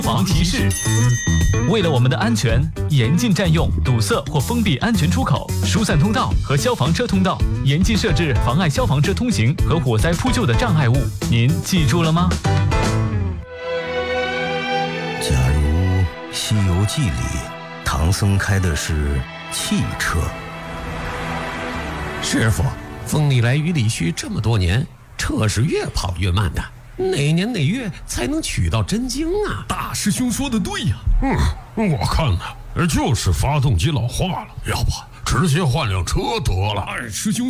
防提示：为了我们的安全，严禁占用、堵塞或封闭安全出口、疏散通道和消防车通道，严禁设置妨碍消防车通行和火灾扑救的障碍物。您记住了吗？ 假如《西游记》里唐僧开的是汽车， 师傅，风里来雨里去这么多年，车是越跑越慢的，哪年哪月才能取到真经啊？ 大师兄说的对呀。 我看呢，就是发动机老化了，要不直接换辆车得了。 二师兄